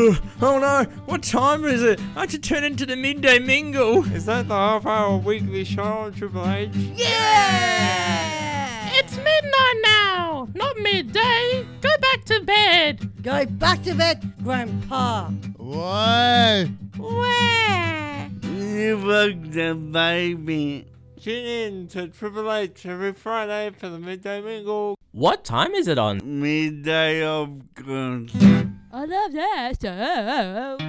Oh no, what time is it? I have to turn into the midday mingle. Is that the half-hour weekly show on Triple H? Yeah! It's midnight now, not midday. Go back to bed. Go back to bed, Grandpa. Why? Where? You woke the baby. Tune in to Triple H every Friday for the Midday Mingle. What time is it on? Midday of course. I love that show.